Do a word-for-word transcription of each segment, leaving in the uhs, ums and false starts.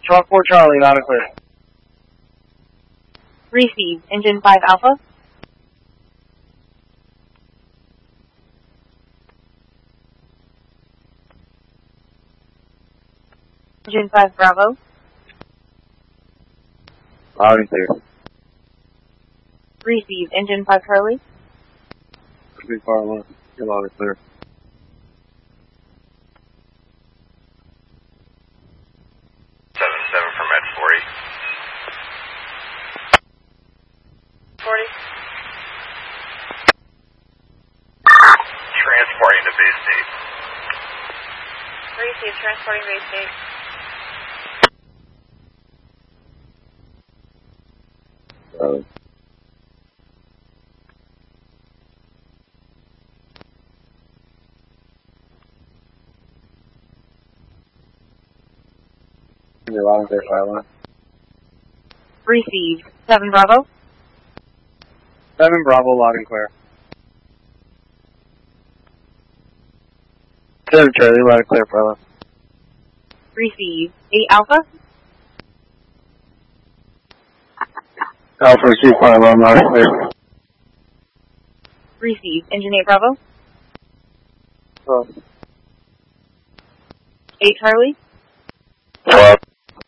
twelve four Charlie, loud and clear. Receive, engine five Alpha. Engine five Bravo. Loud and clear. Receive, engine five Charlie. three far one, you're loud and clear. seven seven from Med forty. forty. Transporting to base state. Receive, transporting base state. Charlie. You're loud and clear, fire one. Receive, seven Bravo. seven Bravo, loud and clear. seven Charlie, loud and clear, Bravo. Receive, eight Alpha. Alpha, receive fire one, loud and clear. Receive, engine eight Bravo. Oh. eight Charlie. Twelve.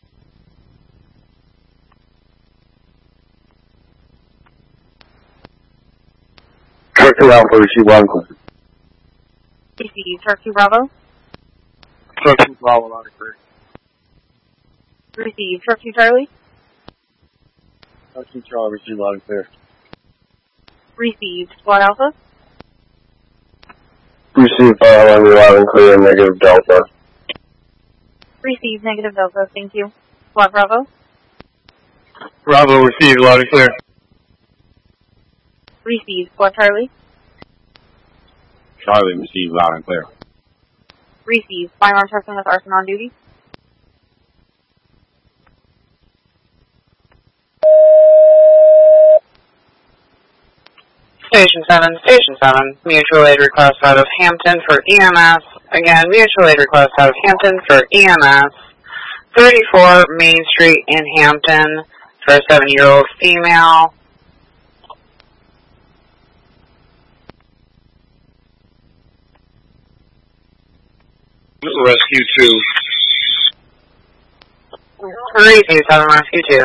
Truck two Alpha, receive loud and clear. Receive, Truck two Bravo. Truck two Bravo, loud and clear. Receive, Truck two Charlie. Truck two Charlie, receive loud and clear. Receive, Squad Alpha. Receive fire one, loud and clear, negative Delta. Receive, negative Delta, thank you. Squad Bravo. Bravo, receive loud and clear. Receive, Squad Charlie. Charlie, receive loud and clear. Receive, firearm person with arson on duty. Station seven, Station seven, mutual aid request out of Hampton for E M S. Again, mutual aid request out of Hampton for E M S. thirty-four Main Street in Hampton for a seven-year-old female. Rescue two. Receive seven, Rescue two.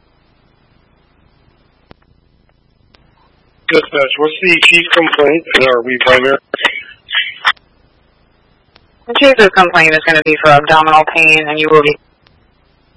Dispatch, what's the chief complaint? Are we primary? The chief's complaint is going to be for abdominal pain, and you will be